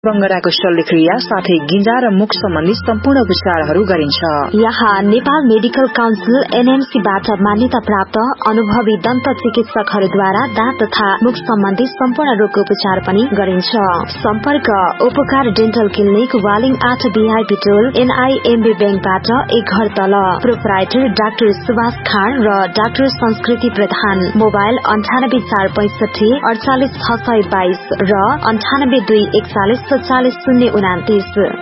बंगराको शल्यक्रिया साथै गिंजा र मुख सम्बन्धी सम्पूर्ण उपचारहरू गरिन्छ। यहाँ नेपाल मेडिकल काउन्सिल NMC-बाट मान्यता प्राप्त अनुभवी दन्त चिकित्सकहरूद्वारा दाँत तथा मुख सम्बन्धी सम्पूर्ण रोगको उपचार पनि गरिन्छ। सम्पर्क उपकार डेन्टल क्लिनिक, वालिङ 8 VIP टोल, NIMB बैंकबाट एक घर तल। प्रोपराइटर डाक्टर सुभाष खाँड र डाक्टर संस्कृति प्रधान। मोबाइल 98465 48622 र 9821404029।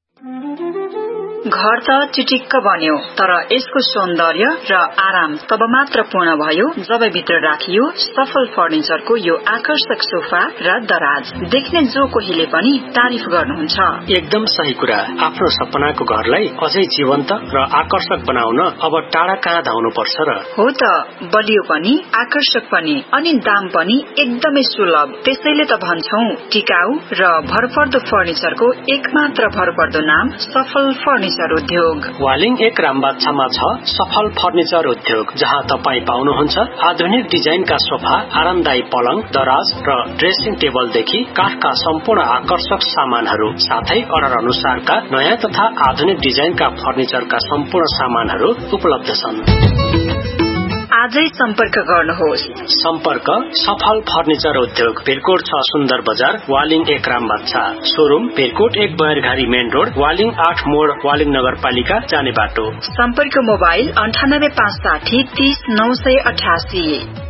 घर त चिटिक्क बन्यो, तर यसको सौन्दर्य र आराम तब मात्र पूर्ण भयो जब भित्र राखियो सफल फर्निचरको यो आकर्षक सोफा र दराज। देख्ने जो कोहीले पनि तारिफ गर्नुहुन्छ। एकदम सही कुरा। आफ्नो सपनाको घरलाई अझै जीवन्त र आकर्षक बनाउन अब टाढा कहाँ धाउनु पर्छ र? हो त, बलियो पनि आकर्षक पनि अनि दाम पनि एकदमै सुलभ। त्यसैले त भन्छौं टिकाउ र भरपर्दो फर्निचरको एकमात्र भरपर्दो नाम सफल फर्निचर उद्योग। वालिङ 1 रामबाछामा छ सफल फर्निचर उद्योग, जहाँ तपाई पाउनुहुन्छ आधुनिक डिजाइनका सोफा, आरामदायी पलङ, दराज र ड्रेसिङ टेबलदेखि काठका सम्पूर्ण आकर्षक सामानहरू, साथै अर्डर अनुसारका नयाँ तथा आधुनिक डिजाइनका फर्निचरका सम्पूर्ण सामानहरू उपलब्ध छन्। आजै सम्पर्क गर्नुहोस्। सम्पर्क सफल फर्निचर उद्योग, भिरकोट 6 सुन्दर बजार, Waling 1 रामबाछा। Showroom Bhirkot 1 बयरघारी main road, Waling 8 मोड, वालिङ नगरपालिका जाने बाटो। सम्पर्क मोबाइल 9856 30988।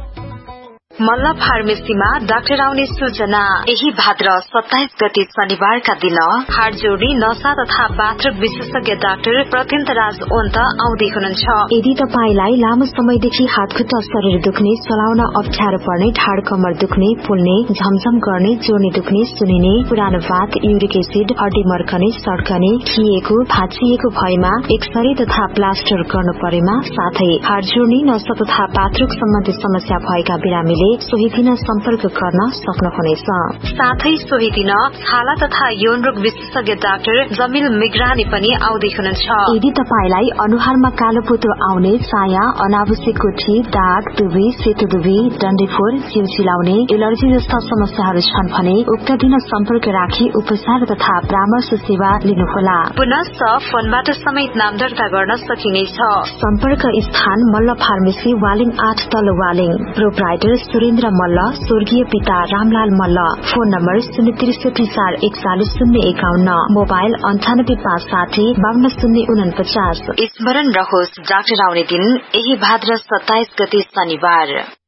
मल्ल फार्मेसीमा डाक्टर आउने सूचना। यही भाद्र 27 गते शनिबारका दिन हाडजोडी, नसा तथा बाथरुम विशेषज्ञ डाक्टर प्रत्यन्तराज ओन्त आउँदै हुनुहुन्छ। यदि तपाईलाई लामो समयदेखि हातखुट्टा शरीर दुख्ने, चलाउन अप्ठ्यारो पर्ने, ढाड कमर दुख्ने, फुल्ने, झमझम गर्ने, जोर्नी दुख्ने, सुनिने, पुरानो बात, युरिक एसिड, हड्डी मर्कने, सड्कने, खिएको, भाँचिएको भएमा एक्सरे तथा प्लास्टर गर्नु परेमा, साथै हाडजोडी, नसा तथा बाथरुम सम्बन्धी समस्या भएका बिरामीले सोही दिन सम्पर्क गर्न सक्नुहुनेछ। साथै सोही दिन छाला तथा यौन रोग विशेषज्ञ डाक्टर जमिल मिग्रानी पनि आउँदै हुनुहुन्छ। यदि तपाईलाई अनुहारमा कालोपोतो आउने, चाया, अनावश्यक गुठी, दाग, दुबी, सेतो दुबी, डन्डीफोर, जिउ चिलाउने, एलर्जी जस्ता समस्याहरू छन् भने उक्त दिन सम्पर्क राखी उपचार तथा परामर्श सेवा लिनुहोला। पुनश्च फोनबाट समेत नाम दर्ता गर्न सकिनेछ। सम्पर्क स्थान मल्ल फार्मेसी, वालिङ 8 तल, वालिङ। प्रोपराइटर सुरेन्द्र मल्ल, स्वर्गीय पिता Ramlal Malla. Phone number 06341400151। Mobile 9856 520049। स्मरण रहोस्, डाक्टर आउने दिन यही भाद्र 27 गते शनिबार।